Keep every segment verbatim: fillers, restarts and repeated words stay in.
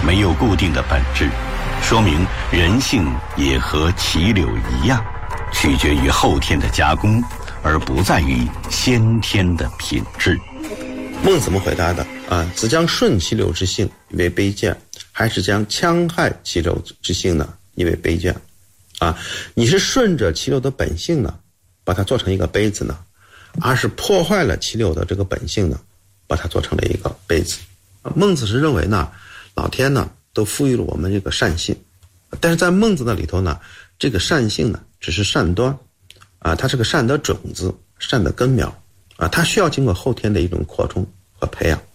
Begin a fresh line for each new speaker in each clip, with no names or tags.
没有固定的本质，说明人性也和齐柳一样，取决于后天的加工，而不在于先天的品质。
孟怎么回答的啊？是将顺其流之性以为卑贱，还是将戕害其流之性呢以为卑贱？啊，你是顺着其流的本性呢，把它做成一个杯子呢，而是破坏了其流的这个本性呢，把它做成了一个杯子。孟子是认为呢，老天呢都赋予了我们这个善性，但是在孟子那里头呢，这个善性呢只是善端啊，它是个善的种子，善的根苗啊，它需要经过后天的一种扩充和培养。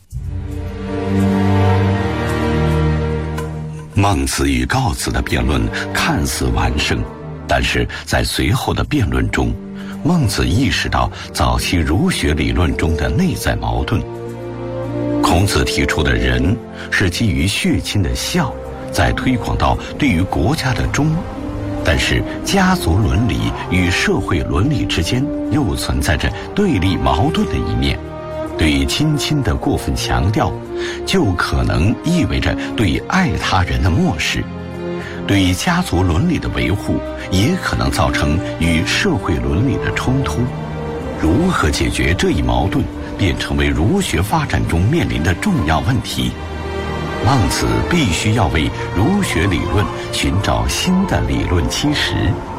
孟子与告子的辩论看似完胜，但是在随后的辩论中，孟子意识到早期儒学理论中的内在矛盾。孔子提出的仁是基于血亲的孝，再推广到对于国家的忠，但是家族伦理与社会伦理之间又存在着对立矛盾的一面。对亲亲的过分强调，就可能意味着对爱他人的漠视；对家族伦理的维护，也可能造成与社会伦理的冲突。如何解决这一矛盾，便成为儒学发展中面临的重要问题。孟子必须要为儒学理论寻找新的理论基石。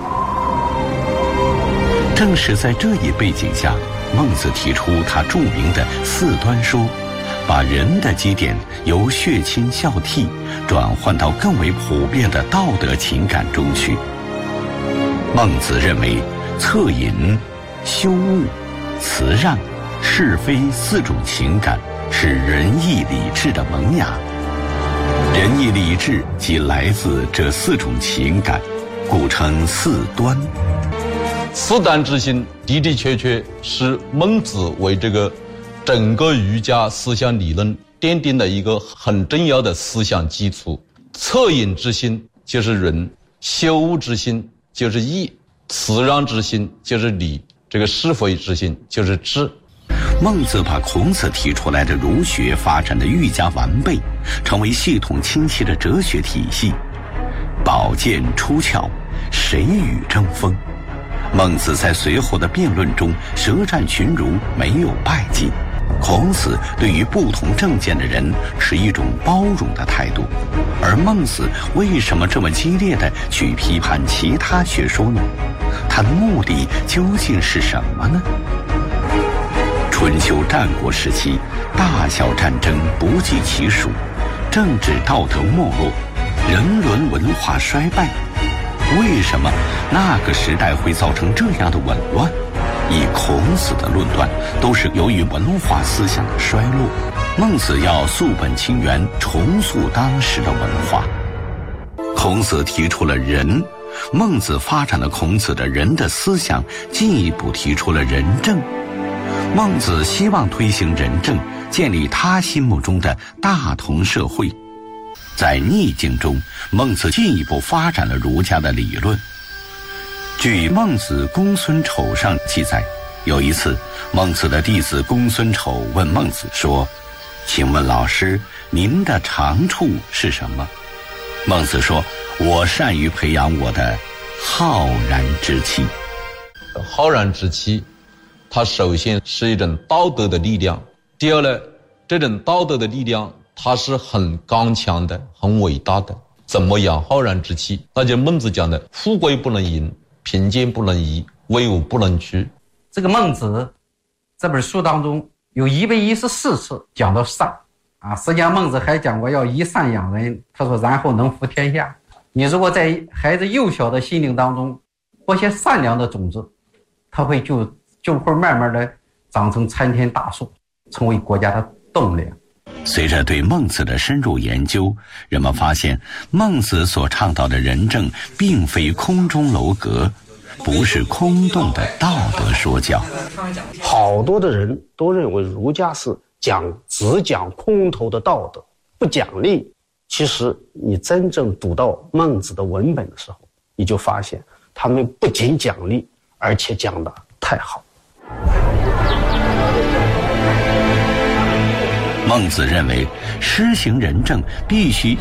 正是在这一背景下，孟子提出他著名的四端说，把人的基点由血亲孝悌转换到更为普遍的道德情感中去。孟子认为，恻隐、羞恶、辞让、是非四种情感是仁义礼智的萌芽。仁义礼智即来自这四种情感，故称四端。
四端之心的的确确是孟子为这个整个儒家思想理论奠定了一个很重要的思想基础。恻隐之心就是仁，羞恶之心就是义，辞让之心就是礼，这个是非之心就是智。
孟子把孔子提出来的儒学发展的愈加完备，成为系统清晰的哲学体系。宝剑出鞘，谁与争锋？孟子在随后的辩论中舌战群儒，没有败绩。孔子对于不同政见的人持一种包容的态度，而孟子为什么这么激烈地去批判其他学说呢？他的目的究竟是什么呢？春秋战国时期，大小战争不计其数，政治道德没落，人伦文化衰败。为什么那个时代会造成这样的紊乱？以孔子的论断，都是由于文化思想的衰落。孟子要溯本清源，重塑当时的文化。孔子提出了仁，孟子发展了孔子的仁的思想，进一步提出了仁政。孟子希望推行仁政，建立他心目中的大同社会。在逆境中，孟子进一步发展了儒家的理论。据《孟子公孙丑》上记载，有一次，孟子的弟子公孙丑问孟子说：“请问老师，您的长处是什么？”孟子说：“我善于培养我的浩然之气。”
浩然之气，它首先是一种道德的力量。第二呢，这种道德的力量，它是很刚强的，很伟大的。怎么养浩然之气？那就孟子讲的：富贵不能淫，贫贱不能移，威武不能屈。
这个孟子这本书当中有一百一十四次讲到善啊，实际上孟子还讲过要以善养人，他说然后能服天下。你如果在孩子幼小的心灵当中播些善良的种子，他会就就会慢慢的长成参天大树，成为国家的栋梁。
随着对孟子的深入研究，人们发现孟子所倡导的仁政并非空中楼阁，不是空洞的道德说教。
好多的人都认为儒家是讲只讲空头的道德，不讲利。其实你真正读到孟子的文本的时候，你就发现他们不仅讲利，而且讲得太好。
孟子认为，施行仁政必须